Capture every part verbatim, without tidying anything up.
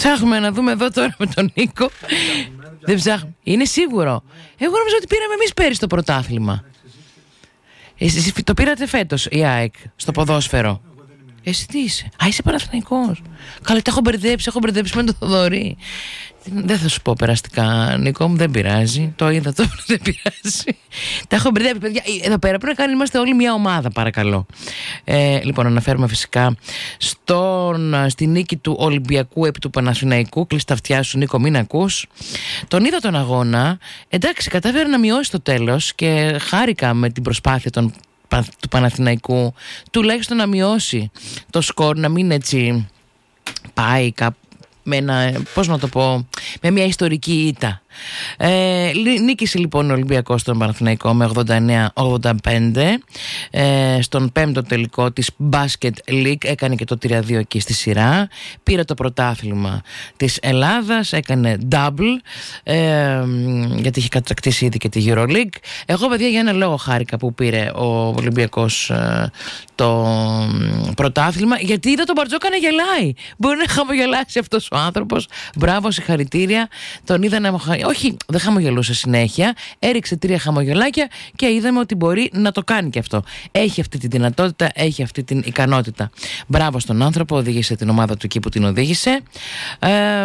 Ψάχνουμε να δούμε εδώ τώρα με τον Νίκο. Δεν ψάχνουμε. Είναι σίγουρο. Εγώ νομίζω ότι πήραμε εμείς πέρυσι το πρωτάθλημα. Εσείς το πήρατε φέτος η ΑΕΚ στο ποδόσφαιρο. Εσύ τι είσαι? Α, είσαι Παναθηναϊκός. Καλά, τα έχω μπερδέψει, έχω μπερδέψει με τον Θοδωρή. Δεν θα σου πω περαστικά, Νίκο μου, δεν πειράζει. Το είδα τώρα, δεν πειράζει. Τα έχω μπερδέψει, παιδιά. Εδώ πέρα πρέπει να κάνουμε, είμαστε όλοι μια ομάδα, παρακαλώ. Ε, λοιπόν, αναφέρουμε φυσικά στον, στη νίκη του Ολυμπιακού επί του Παναθηναϊκού. Κλείσει τα αυτιά σου, Νίκο, μην ακούς. Τον είδα τον αγώνα. Εντάξει, κατάφερε να μειώσει το τέλος και χάρηκα με την προσπάθεια των του Παναθηναϊκού τουλάχιστον να μειώσει το σκορ, να μην έτσι πάει κάπου με ένα, πώς να το πω, με μια ιστορική ήττα. Ε, νίκησε λοιπόν ο Ολυμπιακός στον Παναθηναϊκό με ογδόντα εννέα ογδόντα πέντε ε, στον πέμπτο τελικό της Basket League. Έκανε και το τρία δύο εκεί στη σειρά. Πήρε το πρωτάθλημα της Ελλάδας, έκανε double ε, γιατί είχε κατακτήσει ήδη και τη EuroLeague. Εγώ, παιδιά, για ένα λόγο χάρηκα που πήρε ο Ολυμπιακός ε, το πρωτάθλημα, γιατί είδα τον Μπαρτζόκα να γελάει. Μπορεί να χαμογελάσει αυτός ο άνθρωπος. Μπράβο, συγχαρητήρια. Τον είδα να όχι, δεν χαμογελούσε συνέχεια, έριξε τρία χαμογελάκια και είδαμε ότι μπορεί να το κάνει και αυτό. Έχει αυτή τη δυνατότητα, έχει αυτή την ικανότητα. Μπράβο στον άνθρωπο, οδήγησε την ομάδα του εκεί που την οδήγησε. Ε,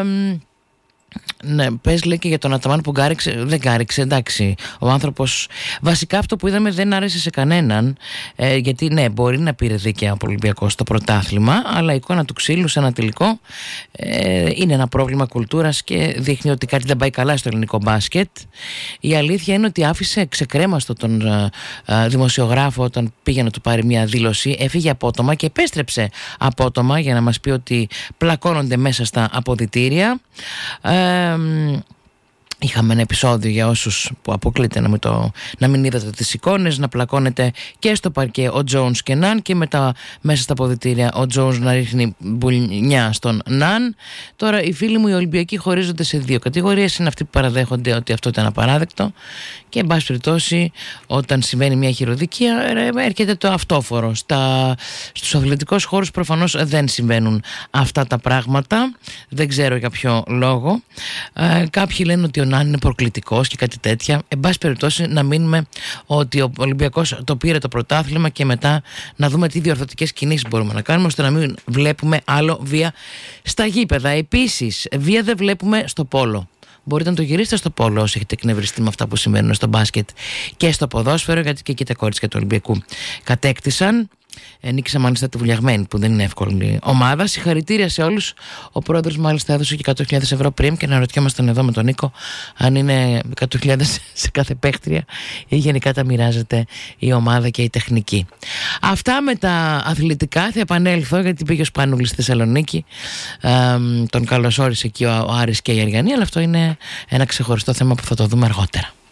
Ναι, πες, λέει, και για τον Αταμάν που γκάριξε. Δεν γκάριξε, εντάξει. Ο άνθρωπος, βασικά αυτό που είδαμε δεν άρεσε σε κανέναν. Ε, γιατί ναι, μπορεί να πήρε δίκαια ο Ολυμπιακός στο πρωτάθλημα, αλλά η εικόνα του ξύλου σε ένα τελικό ε, είναι ένα πρόβλημα κουλτούρας και δείχνει ότι κάτι δεν πάει καλά στο ελληνικό μπάσκετ. Η αλήθεια είναι ότι άφησε ξεκρέμαστο τον ε, ε, δημοσιογράφο όταν πήγε να του πάρει μια δήλωση. Έφυγε απότομα και επέστρεψε απότομα για να μας πει ότι πλακώνονται μέσα στα αποδυτήρια. Ε, Είχαμε ένα επεισόδιο, για όσους που αποκλείται να μην, το, να μην είδατε τις εικόνες, να πλακώνεται και στο παρκέ ο Jones και Ναν, και μετά μέσα στα αποδυτήρια ο Jones να ρίχνει μπουλνιά στον Ναν. Τώρα οι φίλοι μου οι Ολυμπιακοί χωρίζονται σε δύο κατηγορίες. Είναι αυτοί που παραδέχονται ότι αυτό ήταν απαράδεκτο και εν πάση περιπτώσει όταν συμβαίνει μια χειροδικία έρχεται το αυτόφορο. Στα, στους αθλητικούς χώρους προφανώς δεν συμβαίνουν αυτά τα πράγματα, δεν ξέρω για ποιο λόγο. ε, Κάποιοι λένε ότι ο Ναν είναι προκλητικός και κάτι τέτοια. Εν πάση περιπτώσει να μείνουμε ότι ο Ολυμπιακός το πήρε το πρωτάθλημα και μετά να δούμε τι διορθωτικές κινήσεις μπορούμε να κάνουμε ώστε να μην βλέπουμε άλλο βία στα γήπεδα. Επίσης, βία δεν βλέπουμε στο πόλο. Μπορείτε να το γυρίσετε στο πόλο όσοι έχετε εκνευριστεί με αυτά που συμβαίνουν στο μπάσκετ και στο ποδόσφαιρο, γιατί και εκεί τα κορίτσια του Ολυμπιακού κατέκτησαν. Ε, νίκησα μάλιστα τη Βουλιαγμένη, που δεν είναι εύκολη ομάδα. Συγχαρητήρια σε όλους. Ο πρόεδρος μάλιστα έδωσε και εκατό χιλιάδες ευρώ πριν και να ρωτιόμασταν εδώ με τον Νίκο αν είναι εκατό χιλιάδες σε κάθε παίκτρια ή γενικά τα μοιράζεται η ομάδα και η τεχνική. Αυτά με τα αθλητικά. Θα επανέλθω γιατί πήγε ο Σπανούλης στη Θεσσαλονίκη. Ε, τον καλωσόρισε εκεί ο, ο Άρης και η Αργανή, αλλά αυτό είναι ένα ξεχωριστό θέμα που θα το δούμε αργότερα.